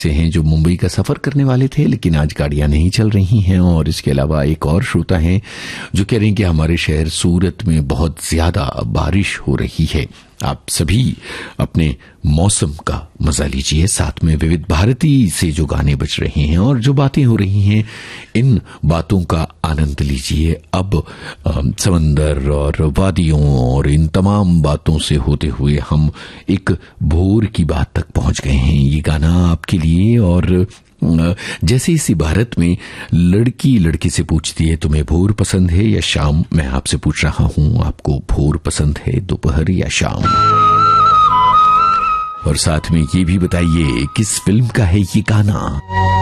से हैं जो मुंबई का सफर करने वाले थे, लेकिन आज गाड़ियां नहीं चल रही हैं। और इसके अलावा एक और श्रोता हैं जो कह रहे हैं कि हमारे शहर सूरत में बहुत ज्यादा बारिश हो रही है। आप सभी अपने मौसम का मजा लीजिए, साथ में विविध भारती से जो गाने बज रहे हैं और जो बातें हो रही हैं, इन बातों का आनंद लीजिए। अब समंदर और वादियों और इन तमाम बातों से होते हुए हम एक भोर की बात तक पहुंच गए हैं। ये गाना आपके लिए। और जैसे इसी भारत में लड़की लड़के से पूछती है तुम्हें भोर पसंद है या शाम, मैं आपसे पूछ रहा हूं आपको भोर पसंद है, दोपहर या शाम? और साथ में ये भी बताइए किस फिल्म का है ये गाना।